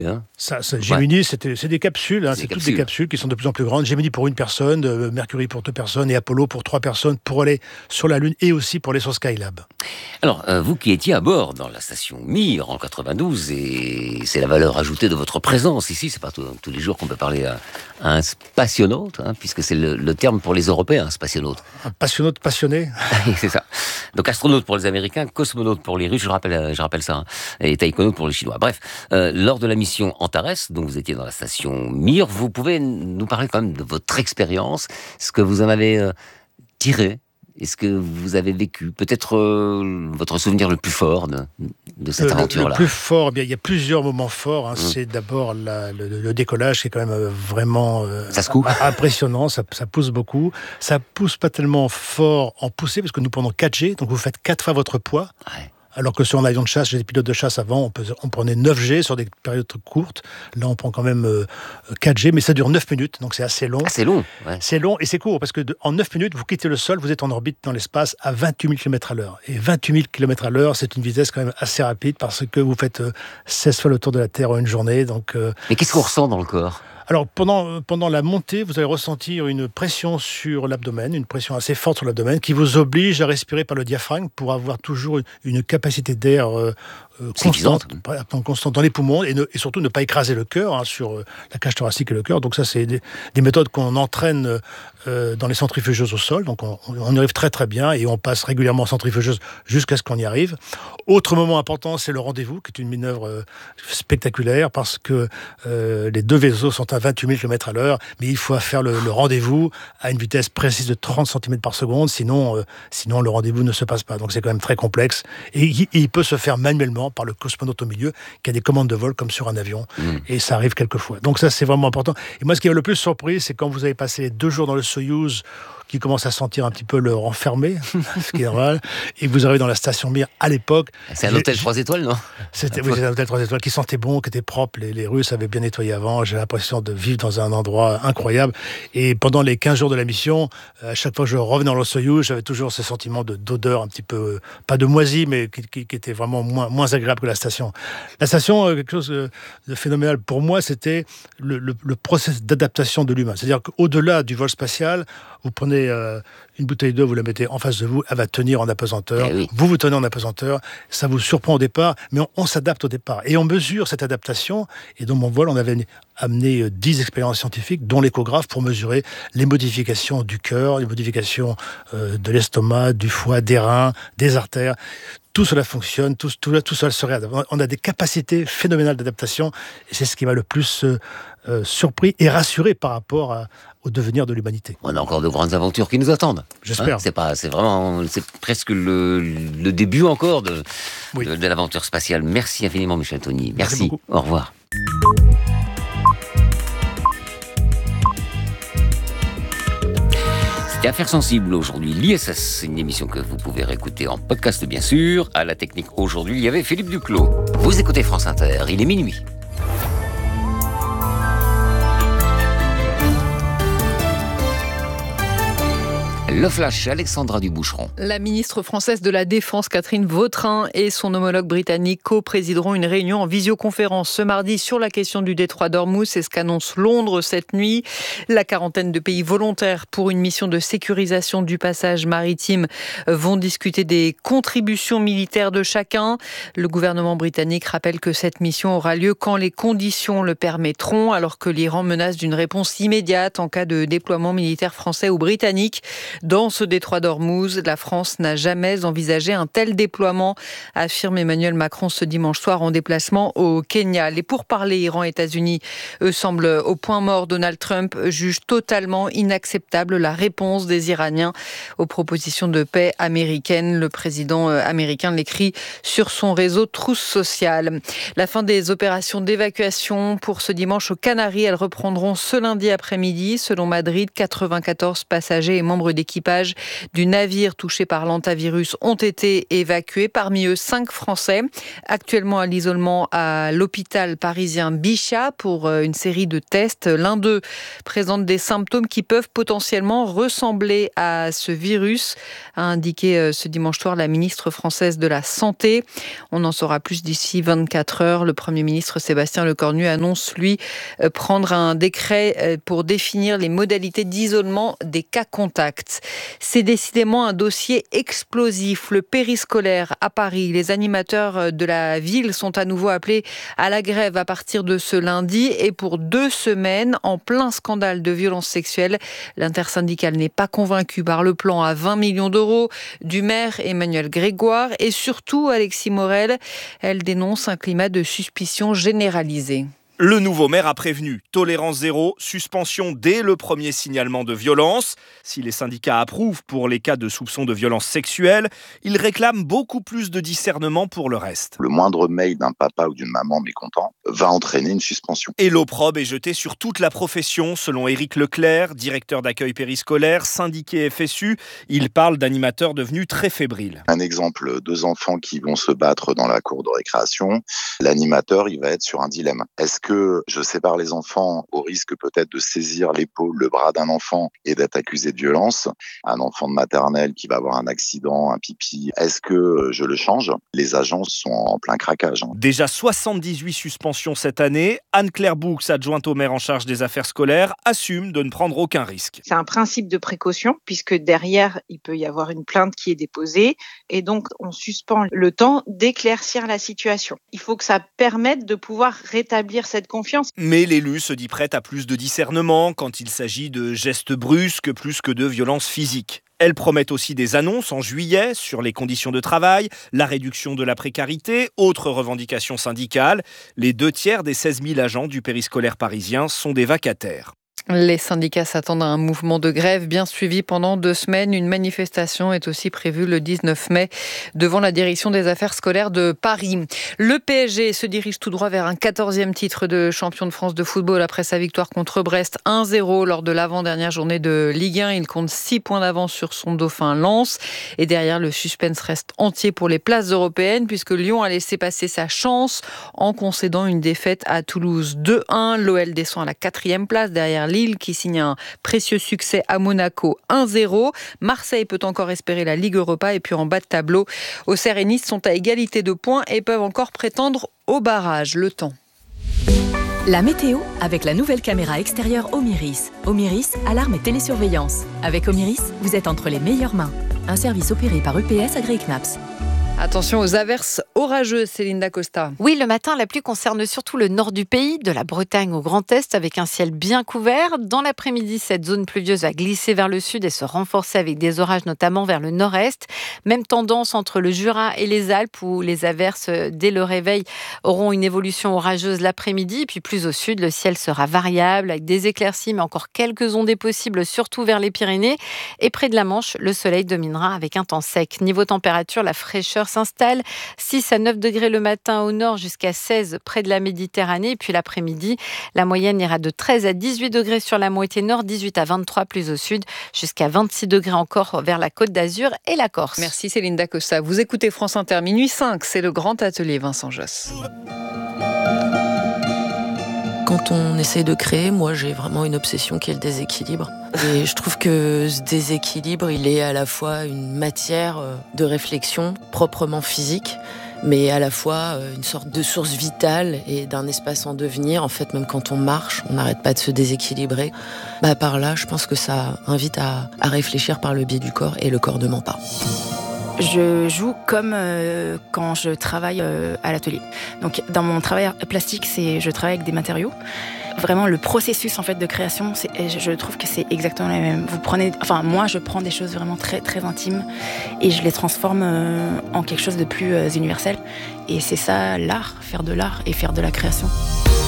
Hein. Gemini, c'est des capsules, c'est toutes des capsules qui sont de plus en plus grandes. Gemini pour une personne, Mercury pour 2 personnes et Apollo pour 3 personnes pour aller sur la Lune et aussi pour aller sur Skylab. Alors, vous qui étiez à bord dans la station Mir en 92, et c'est la valeur ajoutée de votre présence ici, c'est pas tous les jours qu'on peut parler à un spationaute, puisque c'est le terme pour les Européens, un spationaute. Un passionnaute passionné. C'est ça. Donc astronaute pour les Américains, cosmonaute pour les Russes, je rappelle ça, et taïkonaute pour les Chinois. Bref, lors de la mission Antares, donc vous étiez dans la station Mir, vous pouvez nous parler quand même de votre expérience, ce que vous en avez tiré, et ce que vous avez vécu, peut-être votre souvenir le plus fort de cette aventure-là. Le plus fort, il y a plusieurs moments forts. C'est d'abord le décollage qui est quand même vraiment impressionnant, ça pousse beaucoup. Ça pousse pas tellement fort en poussée, parce que nous prenons 4G, donc vous faites 4 fois votre poids. Ouais. Alors que sur un avion de chasse, j'ai des pilotes de chasse avant, on prenait 9G sur des périodes courtes. Là, on prend quand même 4G, mais ça dure 9 minutes, donc c'est assez long. C'est long, ouais. C'est long et c'est court, parce que en 9 minutes, vous quittez le sol, vous êtes en orbite dans l'espace à 28 000 km/h. Et 28 000 km/h, c'est une vitesse quand même assez rapide, parce que vous faites 16 fois le tour de la Terre en une journée. Donc, Mais qu'est-ce qu'on ressent dans le corps ? Alors, pendant la montée, vous allez ressentir une pression sur l'abdomen, une pression assez forte sur l'abdomen, qui vous oblige à respirer par le diaphragme pour avoir toujours une capacité d'air constante dans les poumons, et surtout ne pas écraser le cœur sur la cage thoracique et le cœur. Donc ça, c'est des méthodes qu'on entraîne dans les centrifugeuses au sol. Donc on y arrive très très bien, et on passe régulièrement en centrifugeuse jusqu'à ce qu'on y arrive. Autre moment important, c'est le rendez-vous, qui est une manœuvre spectaculaire, parce que les 2 vaisseaux sont à 28 000 km/h, mais il faut faire le rendez-vous à une vitesse précise de 30 cm par seconde, sinon le rendez-vous ne se passe pas. Donc c'est quand même très complexe, et il peut se faire manuellement par le cosmonaute au milieu, qui a des commandes de vol comme sur un avion, et ça arrive quelquefois. Donc ça, c'est vraiment important. Et moi, ce qui m'a le plus surpris, c'est quand vous avez passé 2 jours dans le Soyouz, qui commence à sentir un petit peu le renfermé, ce qui est normal, et vous arrivez dans la station Mir à l'époque. C'est un hôtel 3 étoiles, non ? C'était un hôtel 3 étoiles qui sentait bon, qui était propre. Les Russes avaient bien nettoyé avant. J'ai l'impression de vivre dans un endroit incroyable. Et pendant les 15 jours de la mission, à chaque fois que je revenais dans le Soyouz, j'avais toujours ce sentiment d'odeur un petit peu, pas de moisi, mais qui était vraiment moins agréable que la station. La station, quelque chose de phénoménal pour moi, c'était le processus d'adaptation de l'humain. C'est-à-dire qu'au-delà du vol spatial, vous prenez une bouteille d'eau, vous la mettez en face de vous, elle va tenir en apesanteur. Oui. Vous tenez en apesanteur, ça vous surprend au départ, mais on s'adapte au départ. Et on mesure cette adaptation. Et dans mon vol, on avait amené 10 expériences scientifiques, dont l'échographe, pour mesurer les modifications du cœur, les modifications de l'estomac, du foie, des reins, des artères. Tout cela fonctionne, tout cela se réadapte. On a des capacités phénoménales d'adaptation, et c'est ce qui m'a le plus surpris et rassuré par rapport au devenir de l'humanité. On a encore de grandes aventures qui nous attendent. J'espère. C'est presque le début encore de l'aventure spatiale. Merci infiniment, Michel Tony. Merci beaucoup. Au revoir. C'était Affaires sensibles aujourd'hui. L'ISS, c'est une émission que vous pouvez réécouter en podcast, bien sûr. À la technique aujourd'hui, il y avait Philippe Duclos. Vous écoutez France Inter, il est minuit. Le Flash, Alexandra Duboucheron. La ministre française de la Défense, Catherine Vautrin, et son homologue britannique co-présideront une réunion en visioconférence ce mardi sur la question du détroit d'Ormuz. C'est ce qu'annonce Londres cette nuit. La quarantaine de pays volontaires pour une mission de sécurisation du passage maritime vont discuter des contributions militaires de chacun. Le gouvernement britannique rappelle que cette mission aura lieu quand les conditions le permettront, alors que l'Iran menace d'une réponse immédiate en cas de déploiement militaire français ou britannique. Dans ce détroit d'Ormuz, la France n'a jamais envisagé un tel déploiement, affirme Emmanuel Macron ce dimanche soir en déplacement au Kenya. Les pourparlers Iran-États-Unis, eux, semblent au point mort. Donald Trump juge totalement inacceptable la réponse des Iraniens aux propositions de paix américaines. Le président américain l'écrit sur son réseau Truth Social. La fin des opérations d'évacuation pour ce dimanche aux Canaries, elles reprendront ce lundi après-midi. Selon Madrid, 94 passagers et membres d'équipage l'équipage du navire touché par l'hantavirus ont été évacués. Parmi eux, 5 Français, actuellement à l'isolement à l'hôpital parisien Bichat pour une série de tests. L'un d'eux présente des symptômes qui peuvent potentiellement ressembler à ce virus, a indiqué ce dimanche soir la ministre française de la Santé. On en saura plus d'ici 24 heures. Le Premier ministre Sébastien Lecornu annonce, lui, prendre un décret pour définir les modalités d'isolement des cas contacts. C'est décidément un dossier explosif. Le périscolaire à Paris, les animateurs de la ville sont à nouveau appelés à la grève à partir de ce lundi et pour 2 semaines en plein scandale de violences sexuelles. L'intersyndicale n'est pas convaincu par le plan à 20 millions d'euros du maire Emmanuel Grégoire et surtout Alexis Morel. Elle dénonce un climat de suspicion généralisé. Le nouveau maire a prévenu, tolérance zéro, suspension dès le premier signalement de violence. Si les syndicats approuvent pour les cas de soupçon de violence sexuelle, ils réclament beaucoup plus de discernement pour le reste. Le moindre mail d'un papa ou d'une maman mécontent va entraîner une suspension. Et l'opprobre est jeté sur toute la profession, selon Éric Leclerc, directeur d'accueil périscolaire, syndiqué FSU. Il parle d'animateurs devenus très fébriles. Un exemple, 2 enfants qui vont se battre dans la cour de récréation. L'animateur, il va être sur un dilemme. Est-ce que je sépare les enfants au risque peut-être de saisir l'épaule, le bras d'un enfant et d'être accusé de violence? Un enfant de maternelle qui va avoir un accident, un pipi, est-ce que je le change? Les agents sont en plein craquage. Déjà 78 suspensions cette année. Anne-Claire Boux, adjointe au maire en charge des affaires scolaires, assume de ne prendre aucun risque. C'est un principe de précaution puisque derrière, il peut y avoir une plainte qui est déposée et donc on suspend le temps d'éclaircir la situation. Il faut que ça permette de pouvoir rétablir cette confiance. Mais l'élu se dit prête à plus de discernement quand il s'agit de gestes brusques plus que de violences physiques. Elle promet aussi des annonces en juillet sur les conditions de travail, la réduction de la précarité, autres revendications syndicales. Les 2/3 des 16 000 agents du périscolaire parisien sont des vacataires. Les syndicats s'attendent à un mouvement de grève bien suivi pendant 2 semaines. Une manifestation est aussi prévue le 19 mai devant la direction des affaires scolaires de Paris. Le PSG se dirige tout droit vers un 14e titre de champion de France de football après sa victoire contre Brest 1-0 lors de l'avant-dernière journée de Ligue 1. Il compte 6 points d'avance sur son dauphin Lens. Et derrière, le suspense reste entier pour les places européennes puisque Lyon a laissé passer sa chance en concédant une défaite à Toulouse 2-1. L'OL descend à la 4e place derrière Lille qui signe un précieux succès à Monaco 1-0. Marseille peut encore espérer la Ligue Europa et puis en bas de tableau, Auxerre et Nice sont à égalité de points et peuvent encore prétendre au barrage. Le temps. La météo avec la nouvelle caméra extérieure Omiris. Omiris, alarme et télésurveillance. Avec Omiris, vous êtes entre les meilleures mains. Un service opéré par EPS AgriKnaps. Attention aux averses orageuses, Céline Dacosta. Oui, le matin, la pluie concerne surtout le nord du pays, de la Bretagne au Grand Est, avec un ciel bien couvert. Dans l'après-midi, cette zone pluvieuse va glisser vers le sud et se renforcer avec des orages, notamment vers le nord-est. Même tendance entre le Jura et les Alpes, où les averses, dès le réveil, auront une évolution orageuse l'après-midi. Puis plus au sud, le ciel sera variable, avec des éclaircies, mais encore quelques ondées possibles, surtout vers les Pyrénées. Et près de la Manche, le soleil dominera avec un temps sec. Niveau température, la fraîcheur s'installe. 6 à 9 degrés le matin au nord, jusqu'à 16 près de la Méditerranée. Et puis l'après-midi, la moyenne ira de 13 à 18 degrés sur la moitié nord, 18 à 23 plus au sud, jusqu'à 26 degrés encore vers la Côte d'Azur et la Corse. Merci Céline Dacosta. Vous écoutez France Inter, minuit 5, c'est le grand atelier Vincent Josse. Quand on essaye de créer, moi j'ai vraiment une obsession qui est le déséquilibre. Et je trouve que ce déséquilibre, il est à la fois une matière de réflexion proprement physique, mais à la fois une sorte de source vitale et d'un espace en devenir. En fait, même quand on marche, on n'arrête pas de se déséquilibrer. Par là, je pense que ça invite à réfléchir par le biais du corps, et le corps ne ment pas. Je joue comme quand je travaille à l'atelier. Donc dans mon travail plastique, je travaille avec des matériaux. Vraiment le processus en fait de création, je trouve que c'est exactement le même. Moi je prends des choses vraiment très très intimes et je les transforme en quelque chose de plus universel. Et c'est ça l'art, faire de l'art et faire de la création.